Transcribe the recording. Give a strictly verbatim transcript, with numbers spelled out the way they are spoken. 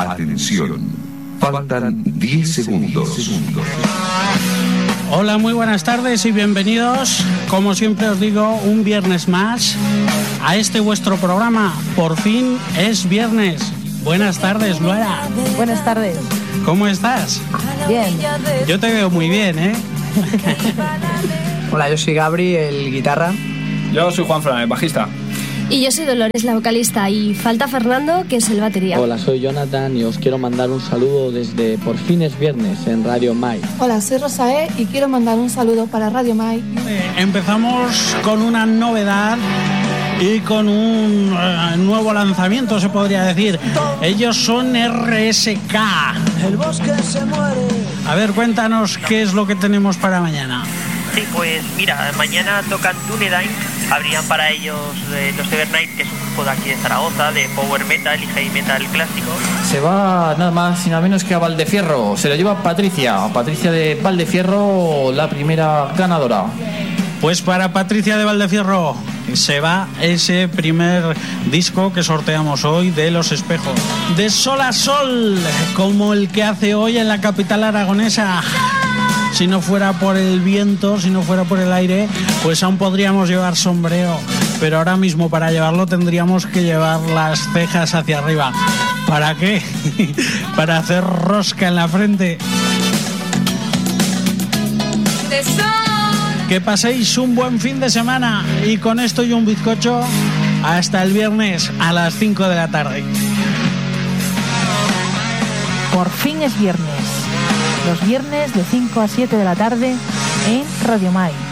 Atención, faltan diez segundos. Hola, muy buenas tardes y bienvenidos, como siempre os digo, un viernes más a este vuestro programa. Por fin es viernes. Buenas tardes, Luara. Buenas tardes. ¿Cómo estás? Bien. Yo te veo muy bien, ¿eh? Hola, yo soy Gabri, el guitarra. Yo soy Juanfran, el bajista. Y yo soy Dolores, la vocalista, y falta Fernando, que es el batería. Hola, soy Jonathan y os quiero mandar un saludo desde Por fin es viernes en Radio Mai. Hola, soy Rosae y quiero mandar un saludo para Radio Mai. Eh, empezamos con una novedad y con un uh, nuevo lanzamiento, se podría decir. Ellos son R S K. El bosque se muere. A ver, cuéntanos qué es lo que tenemos para mañana. Sí, pues mira, mañana tocan Dunedain. Habrían para ellos eh, los Evernight, que es un grupo de aquí de Zaragoza, de power metal y heavy metal clásico. Se va nada más y nada menos que a Valdefierro. Se lo lleva Patricia. Patricia de Valdefierro, la primera ganadora. Pues para Patricia de Valdefierro se va ese primer disco que sorteamos hoy de Los Espejos. De sol a sol, como el que hace hoy en la capital aragonesa. Si no fuera por el viento, si no fuera por el aire, pues aún podríamos llevar sombrero. Pero ahora mismo para llevarlo tendríamos que llevar las cejas hacia arriba. ¿Para qué? Para hacer rosca en la frente. Que paséis un buen fin de semana y con esto y un bizcocho hasta el viernes a las cinco de la tarde. Por fin es viernes. Los viernes de cinco a siete de la tarde en Radio Mai.